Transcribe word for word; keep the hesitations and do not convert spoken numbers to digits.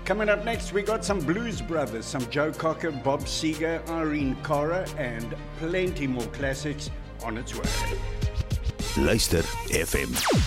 Coming up next, we got some Blues Brothers, some Joe Cocker, Bob Seger, Irene Cara, and plenty more classics on its way. Luister F M.